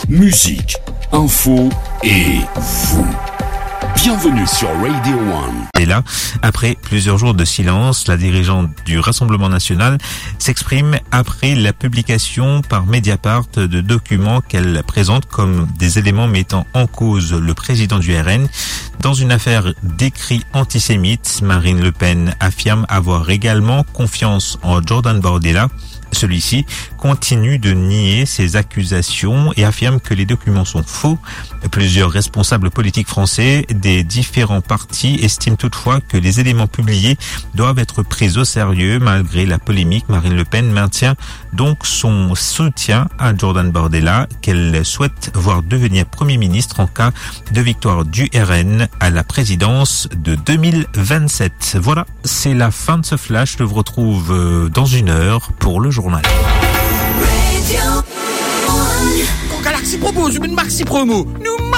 musique, info et vous. Bienvenue sur Radio One. Et là, après plusieurs jours de silence, la dirigeante du Rassemblement national s'exprime après la publication par Mediapart de documents qu'elle présente comme des éléments mettant en cause le président du RN. Dans une affaire d'écrits antisémites, Marine Le Pen affirme avoir également confiance en Jordan Bardella. Celui-ci continue de nier ces accusations et affirme que les documents sont faux. Plusieurs responsables politiques français des différents partis estiment toutefois que les éléments publiés doivent être pris au sérieux. Malgré la polémique, Marine Le Pen maintient donc son soutien à Jordan Bardella, qu'elle souhaite voir devenir Premier ministre en cas de victoire du RN à la présidence de 2027. Voilà, c'est la fin de ce flash. Je vous retrouve dans une heure pour le journal. Galaxy propose une maxi promo. Nous